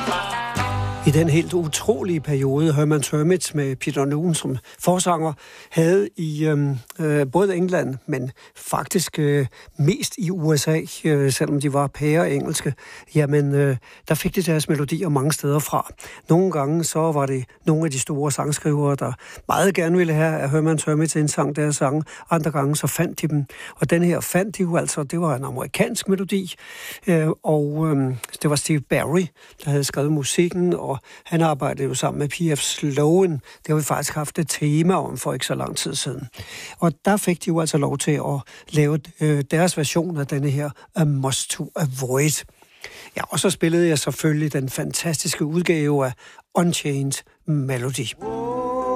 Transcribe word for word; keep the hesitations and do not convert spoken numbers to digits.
I den helt utrolige periode, Herman's Hermits med Peter Noone som forsanger, havde i øhm, øh, både England, men faktisk øh, mest i U S A, øh, selvom de var pære-engelske, jamen øh, der fik de deres melodier mange steder fra. Nogle gange så var det nogle af de store sangskrivere, der meget gerne ville have, at Herman's Hermits indsang deres sange. Andre gange så fandt de dem, og den her fandt de jo altså, det var en amerikansk melodi, øh, og øh, det var Steve Barry, der havde skrevet musikken, og han arbejdede jo sammen med P F Sloan. Det har vi faktisk haft et tema om for ikke så lang tid siden. Og der fik de jo altså lov til at lave øh, deres version af denne her A Must to Avoid. Ja, og så spillede jeg selvfølgelig den fantastiske udgave af Unchained Melody.